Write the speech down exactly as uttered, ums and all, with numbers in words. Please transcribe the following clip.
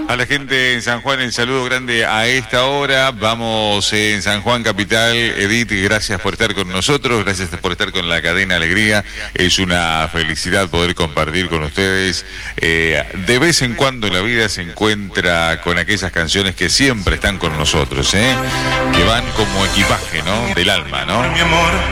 A la gente en San Juan, el saludo grande a esta hora. Vamos en San Juan Capital. Edith, gracias por estar con nosotros, gracias por estar con la cadena Alegría. Es una felicidad poder compartir con ustedes. Eh, de vez en cuando la vida se encuentra con aquellas canciones que siempre están con nosotros, ¿eh? Que van como equipaje, ¿no? Del alma, ¿no?